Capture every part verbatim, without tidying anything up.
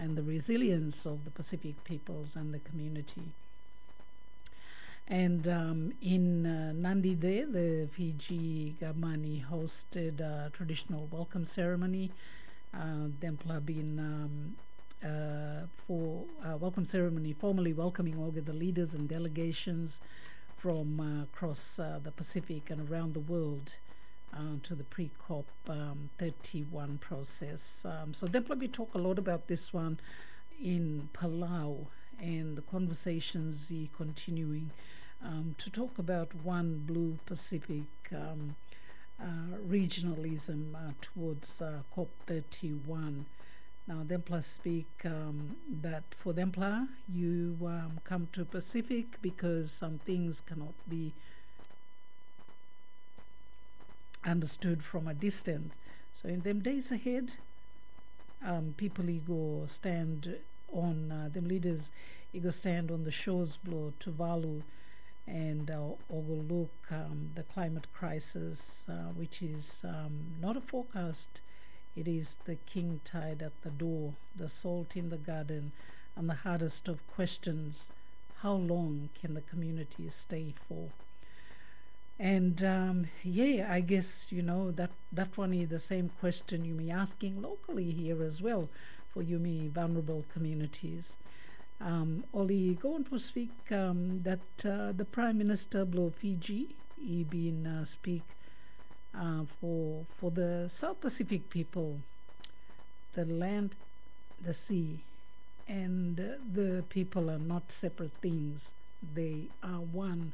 and the resilience of the Pacific peoples and the community. And um, in uh, Nadi there, the Fiji Gamani hosted a traditional welcome ceremony. Uh, Dempla been um, uh, for a welcome ceremony, formally welcoming all the leaders and delegations from uh, across uh, the Pacific and around the world uh, to the pre-COP um, thirty-one process. Um, so Dempla we talk a lot about this one in Palau, and the conversations are continuing um, to talk about one Blue Pacific um, uh, regionalism uh, towards uh, COP thirty-one. Now, Dempla speak um, that for Dempla, you um, come to Pacific because some things cannot be understood from a distance. So in them days ahead, um, people go stand on, uh, them leaders go stand on the shores below Tuvalu and uh, overlook um, the climate crisis, uh, which is um, not a forecast. It is the king tide at the door, the salt in the garden, and the hardest of questions: how long can the community stay for? And um, yeah, I guess, you know, that, that one is the same question you may asking locally here as well for you me vulnerable communities. Um, Oli go on to speak um, that uh, the Prime Minister of Fiji, he been uh, speak uh, for for the South Pacific people, the land, the sea, and uh, the people are not separate things. They are one.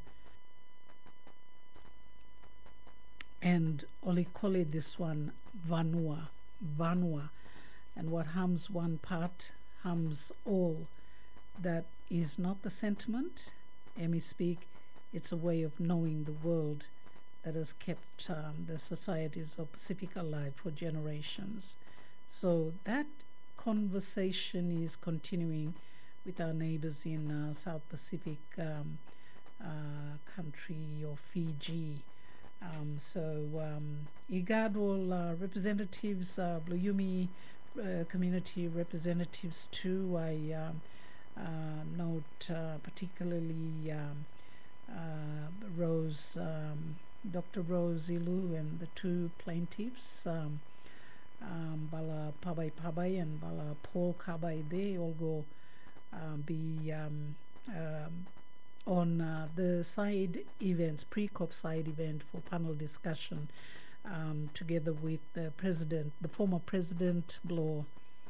And Oli call this one Vanua, Vanua, and what harms one part harms all. That is not the sentiment. Emi speak, it's a way of knowing the world that has kept um, the societies of Pacific alive for generations. So that conversation is continuing with our neighbors in uh, South Pacific um, uh, country of Fiji. Um, so um, IGAD all uh, representatives, uh, Blue Yumi uh, community representatives too. I um, uh, note uh, particularly um, uh, Rose, um, Doctor Rose Ilu and the two plaintiffs, um, um, Bala Pabai Pabai and Bala Paul Kabai. They all go uh, be um, um, on uh, the side events, pre-COP side event for panel discussion um, together with the president, the former president, Blo,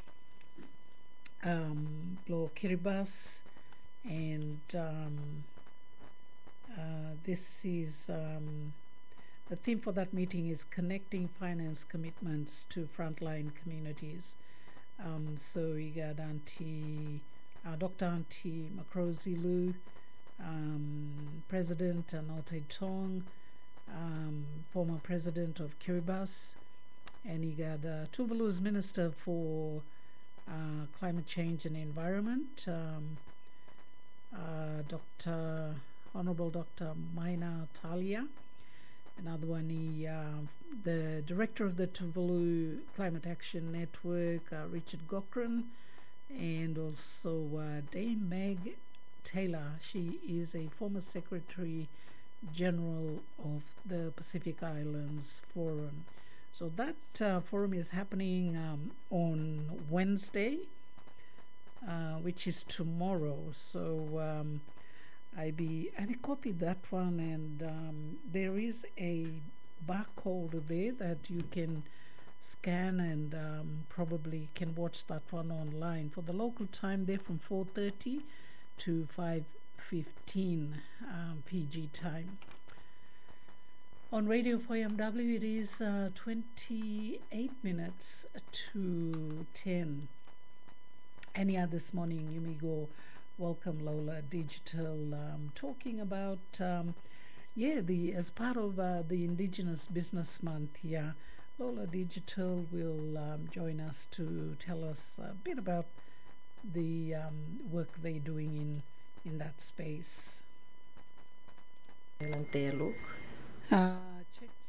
um, Blo Kiribati, and um, uh, this is, um, the theme for that meeting is connecting finance commitments to frontline communities. Um, so we got Auntie, uh, Doctor Auntie Makrozi Lu, Um, President Anote Tong, um, former President of Kiribati, and he got uh, Tuvalu's Minister for uh, Climate Change and Environment, um, uh, Doctor Honorable Doctor Maina Talia. Another one, he, uh, the Director of the Tuvalu Climate Action Network, uh, Richard Gokran, and also uh, Dame Meg Taylor. She is a former Secretary General of the Pacific Islands Forum. So that uh, forum is happening um, on Wednesday, uh, which is tomorrow. So um, I be I be copied that one, and um, there is a barcode there that you can scan and um, probably can watch that one online for the local time there from four thirty to five fifteen um, P G time. On Radio four M W, it is uh, twenty-eight minutes to ten. Anyhow, this morning, you may go welcome Lola Digital, um, talking about, um, yeah, the as part of uh, the Indigenous Business Month, yeah, Lola Digital will um, join us to tell us a bit about the um, work they're doing in in that space. Uh, Uh, check